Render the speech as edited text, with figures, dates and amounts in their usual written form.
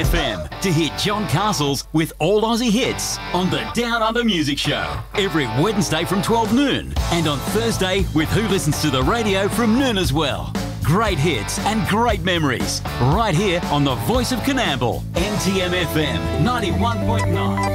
FM to hear John Castles with All Aussie Hits on the Down Under Music Show every Wednesday from 12 noon and on Thursday with Who Listens to the Radio from noon as well. Great hits and great memories right here on the Voice of Coonamble, NTM FM 91.9.